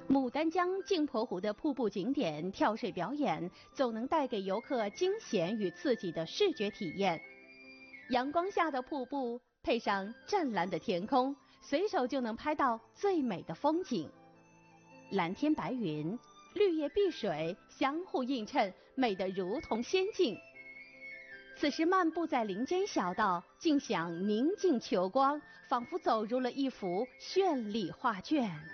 牡丹江镜泊湖的瀑布景点跳水表演，总能带给游客惊险与刺激的视觉体验。阳光下的瀑布配上湛蓝的天空，随手就能拍到最美的风景。蓝天白云，绿叶碧水相互映衬，美得如同仙境。此时漫步在林间小道，尽享宁静秋光，仿佛走入了一幅绚丽画卷。